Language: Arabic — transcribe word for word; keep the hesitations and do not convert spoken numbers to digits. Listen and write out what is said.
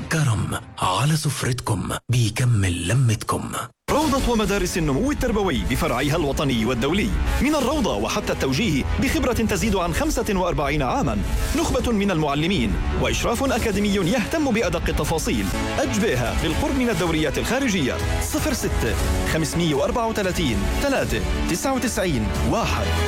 كرم على سفرتكم بيكمل لمتكم. روضة ومدارس النمو التربوي بفرعيها الوطني والدولي، من الروضة وحتى التوجيه بخبرة تزيد عن خمسة وأربعين عاما، نخبة من المعلمين وإشراف أكاديمي يهتم بأدق التفاصيل. أجبيها بالقرب من الدوريات الخارجية. صفر ستة خمسمائة وأربعة وثلاثين ثلاثة تسعة وتسعين واحد.